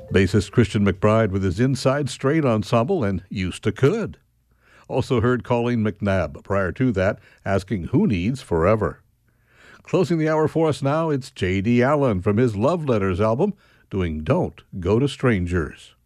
Bassist Christian McBride with his Inside Straight Ensemble and Used to Could. Also heard Colleen McNabb. Prior to that, asking Who Needs Forever. Closing the hour for us now, it's J.D. Allen from his Love Letters album, doing Don't Go to Strangers.